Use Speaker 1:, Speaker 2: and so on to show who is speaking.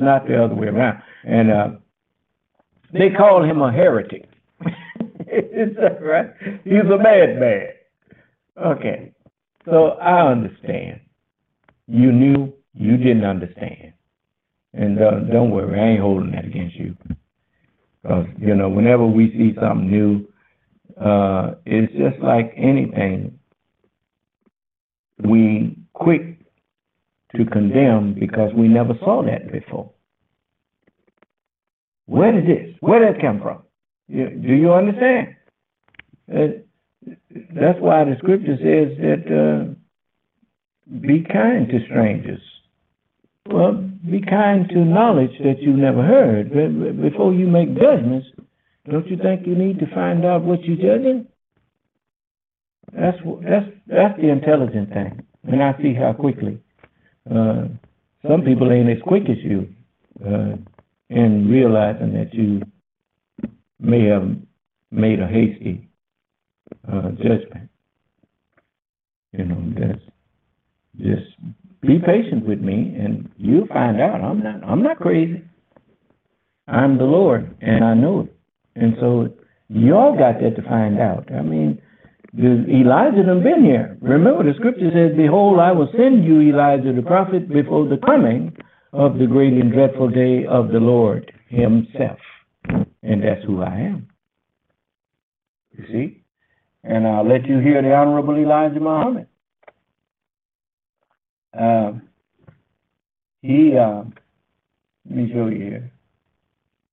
Speaker 1: not the other way around. And they call him a heretic. Is that right? He's a madman. Okay. So I understand. You knew, you didn't understand. And don't worry, I ain't holding that against you. Because, whenever we see something new, it's just like anything. We quick to condemn because we never saw that before. Where did that come from? Do you understand? That's why the scripture says that be kind to strangers. Well, be kind to knowledge that you never heard. Before you make judgments, don't you think you need to find out what you're judging? That's the intelligent thing. And I see how quickly some people ain't as quick as you in realizing that you may have made a hasty judgment. That's just be patient with me, and you'll find out I'm not crazy. I'm the Lord, and I know it. And so y'all got that to find out. I mean, Elijah done been here. Remember, the scripture says, "Behold, I will send you Elijah the prophet before the coming of the great and dreadful day of the Lord himself." And that's who I am. You see? And I'll let you hear the Honorable Elijah Muhammad. Let me show you here.